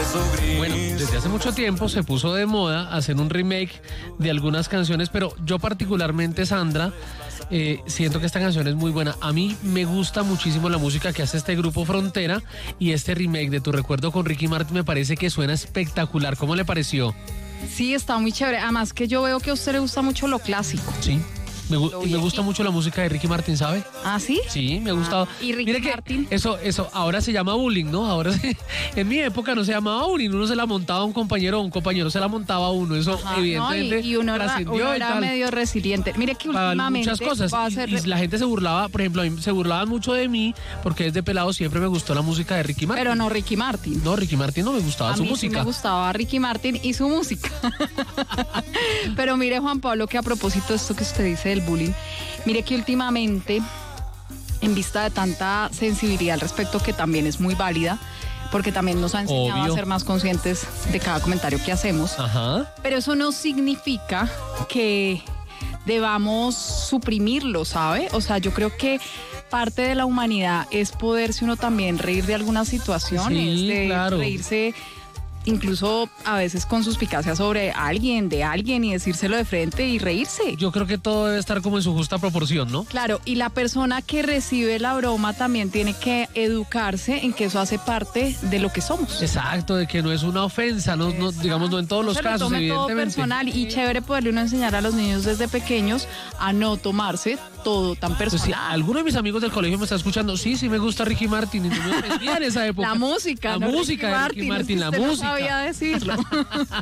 Bueno, desde hace mucho tiempo se puso de moda hacer un remake de algunas canciones, pero yo particularmente, Sandra, siento que esta canción es muy buena. A mí me gusta muchísimo la música que hace este grupo Frontera, y este remake de Tu Recuerdo con Ricky Martin me parece que suena espectacular. ¿Cómo le pareció? Sí, está muy chévere. Además que yo veo que a usted le gusta mucho lo clásico. Sí. Y me gusta mucho la música de Ricky Martin, ¿sabe? ¿Ah, sí? Sí, me ha gustado. ¿Y Ricky Martin? Eso ahora se llama bullying, ¿no? Ahora en mi época no se llamaba bullying, uno se la montaba a un compañero se la montaba a uno. Eso evidentemente no, y uno era medio resiliente. Mire que últimamente muchas cosas. Y la gente se burlaba, por ejemplo, a mí se burlaban mucho de mí porque desde pelado siempre me gustó la música de Ricky Martin. Pero no Ricky Martin. No, Ricky Martin no me gustaba su música. Sí me gustaba Ricky Martin y su música. Pero mire, Juan Pablo, que a propósito de esto que usted dice del bullying, mire que últimamente, en vista de tanta sensibilidad al respecto, que también es muy válida, porque también nos ha enseñado a ser más conscientes de cada comentario que hacemos. Ajá. Pero eso no significa que debamos suprimirlo, ¿sabe? O sea, yo creo que parte de la humanidad es poderse uno también reír de algunas situaciones, claro. Reírse incluso a veces con suspicacia sobre alguien, de alguien, y decírselo de frente y reírse. Yo creo que todo debe estar como en su justa proporción, ¿no? Claro, y la persona que recibe la broma también tiene que educarse en que eso hace parte de lo que somos. Exacto, de que no es una ofensa, no digamos, no en todos los casos, tome evidentemente. Todo personal, y chévere poderle uno enseñar a los niños desde pequeños a no tomarse todo tan personal. Pues si alguno de mis amigos del colegio me está escuchando, sí me gusta Ricky Martin, y no me ofendía en esa época. La música, la música de Ricky Martin, la música. No sabía decirlo.